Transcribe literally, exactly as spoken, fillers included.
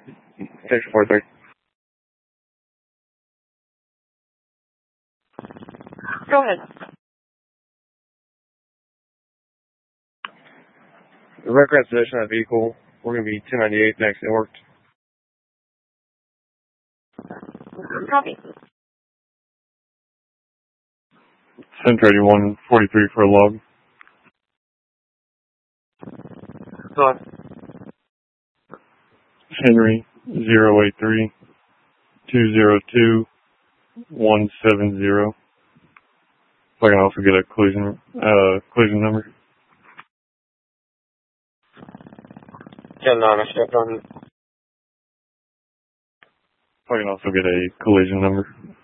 six four three. Go ahead. The record position of the vehicle, we're going to be two ninety-eight next Newark. Copy. Center eighty-one forty-three for a log. Go on. Henry zero eight three two zero two one seven zero. If I can also get a collision uh collision number. ten nine, I stepped on it. If I can also get a collision number.